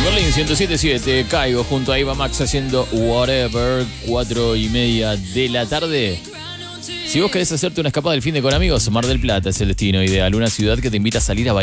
Berlín 107.7, caigo junto a Eva Max haciendo Whatever, 4:30 de la tarde. Si vos querés hacerte una escapada del fin de con amigos, Mar del Plata es el destino ideal, una ciudad que te invita a salir a bailar.